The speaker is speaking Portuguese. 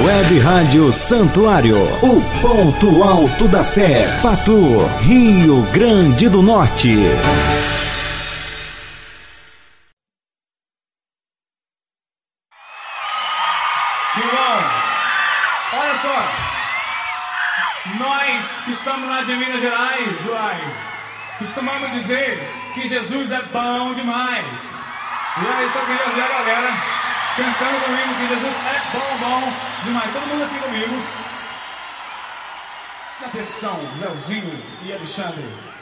Web Rádio Santuário, o ponto alto da fé, Patu, Rio Grande do Norte. Que bom! Olha só, nós que estamos lá de Minas Gerais, costumamos dizer que Jesus é bom demais. E aí, só queria ver a galera cantando comigo que Jesus é bom demais. Todo mundo assim comigo. Na percussão, Leozinho e Alexandre.